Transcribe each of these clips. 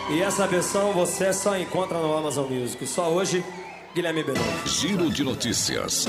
E essa versão você só encontra no Amazon Music. Só hoje, Guilherme Belon. Giro de notícias.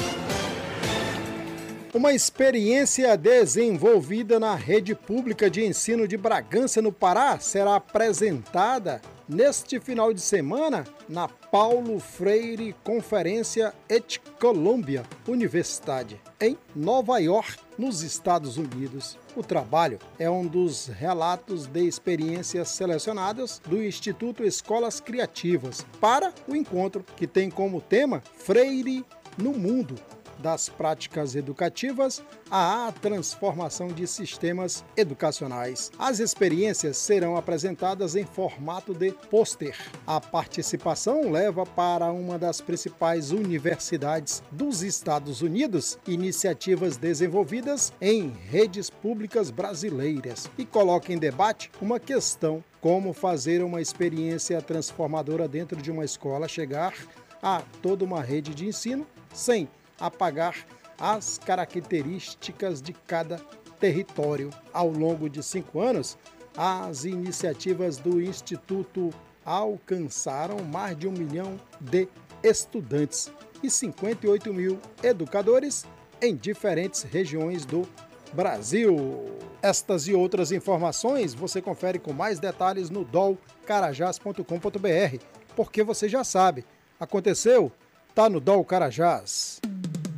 Uma experiência desenvolvida na rede pública de ensino de Bragança, no Pará, será apresentada neste final de semana na Paulo Freire Conferência et Columbia Universidade, em Nova York, nos Estados Unidos. O trabalho é um dos relatos de experiências selecionadas do Instituto Escolas Criativas para o encontro, que tem como tema Freire no Mundo, das práticas educativas à transformação de sistemas educacionais. As experiências serão apresentadas em formato de pôster. A participação leva para uma das principais universidades dos Estados Unidos iniciativas desenvolvidas em redes públicas brasileiras e coloca em debate uma questão: como fazer uma experiência transformadora dentro de uma escola chegar a toda uma rede de ensino sem apagar as características de cada território. Ao longo de 5 anos, as iniciativas do Instituto alcançaram mais de 1 milhão de estudantes e 58 mil educadores em diferentes regiões do Brasil. Estas e outras informações você confere com mais detalhes no dolcarajás.com.br, porque você já sabe, aconteceu, tá no Dol Carajás.